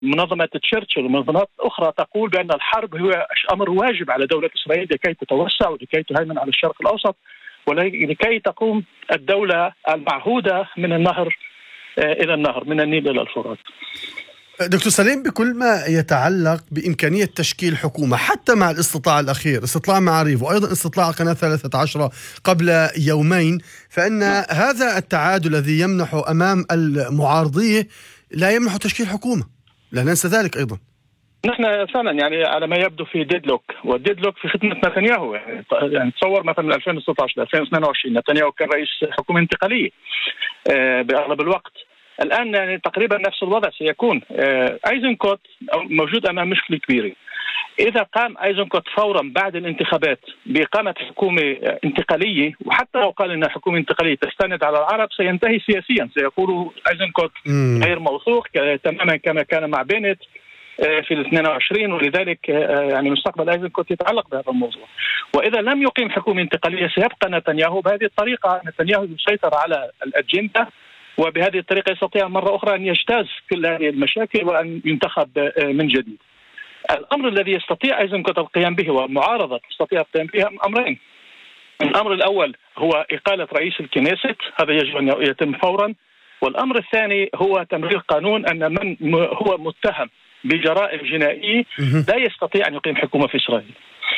منظمة تشرشل ومنظمات أخرى تقول بأن الحرب هو أمر واجب على دولة إسرائيل لكي تتوسع ولكي تهيمن على الشرق الأوسط ولكي تقوم الدولة المعهودة من النهر إلى النهر، من النيل إلى الفرات. دكتور سليم، بكل ما يتعلق بإمكانية تشكيل حكومة حتى مع الاستطلاع الأخير، استطلاع معاريف وأيضا استطلاع قناة 13 قبل يومين، فإن هذا التعادل الذي يمنحه أمام المعارضية لا يمنح تشكيل حكومة، لا ننسى ذلك أيضا. نحن فعلا يعني على ما يبدو في ديدلوك، والديدلوك في خدمة نتنياهو. يعني تصور مثلا من 2016 ل 2022 نتنياهو كان رئيس حكومة انتقالية بأغلب الوقت. الآن يعني تقريبا نفس الوضع سيكون. أيزنكوت موجود أمام مشكلة كبيرة. إذا قام أيزنكوت فورا بعد الانتخابات بإقامة حكومة انتقالية، وحتى لو قال أن حكومة انتقالية تستند على العرب، سينتهي سياسيا. سيقول أيزنكوت غير موثوق تماما كما كان مع بينت في 22، ولذلك يعني مستقبل أيزنكوت يتعلق بهذا الموضوع. وإذا لم يقيم حكومة انتقالية سيبقى نتنياهو بهذه الطريقة. نتنياهو يسيطر على الأجندة، وبهذه الطريقة يستطيع مرة أخرى أن يجتاز كل هذه المشاكل وأن ينتخب من جديد. الأمر الذي يستطيع أيزنكوت القيام به والمعارضة تستطيع القيام به أمرين. الأمر الأول هو إقالة رئيس الكنيست، هذا يجب أن يتم فورا. والأمر الثاني هو تمرير قانون أن من هو متهم بجرائم جنائية لا يستطيع أن يقيم حكومة في إسرائيل.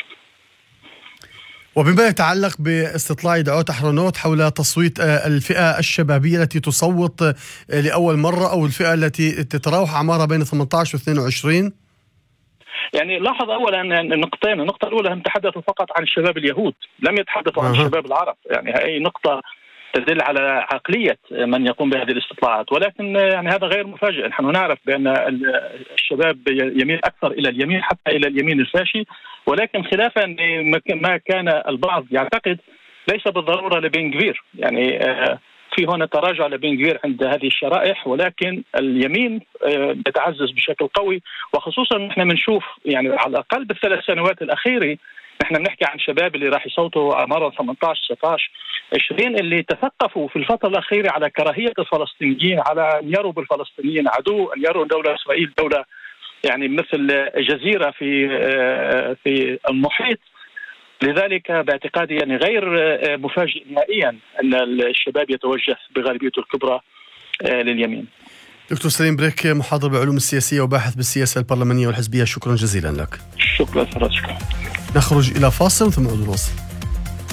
وبما يتعلق باستطلاع دعوة أحرنوت حول تصويت الفئة الشبابية التي تصوت لأول مرة، أو الفئة التي تتراوح أعمارها بين 18 و 22، يعني لاحظ أولا نقطتين. النقطة الأولى هم تحدثوا فقط عن الشباب اليهود، لم يتحدثوا عن الشباب العرب. يعني هذه نقطة تدل على عقلية من يقوم بهذه الاستطلاعات، ولكن يعني هذا غير مفاجئ. نحن نعرف بأن الشباب يميل أكثر إلى اليمين، حتى إلى اليمين الفاشي، ولكن خلافا ما كان البعض يعتقد ليس بالضرورة لبنغفير. يعني في هنا تراجع لبنغفير عند هذه الشرائح، ولكن اليمين يتعزز بشكل قوي. وخصوصا نحن بنشوف يعني على الأقل بالثلاث سنوات الأخيرة نحن بنحكي عن شباب اللي راح يصوتوا أعمارهم 18 19 20 اللي تثقفوا في الفترة الأخيرة على كراهية الفلسطينيين، على أن يروا بالفلسطينيين عدو، أن يروا دولة إسرائيل دولة يعني مثل جزيرة في المحيط. لذلك باعتقادي يعني غير مفاجئ نهائيا أن الشباب يتوجه بغالبيته الكبرى لليمين. دكتور سليم بريك، محاضر بعلوم السياسية وباحث بالسياسة البرلمانية والحزبية، شكرا جزيلا لك. شكرا. نخرج إلى فاصل ثم نعود الوصل.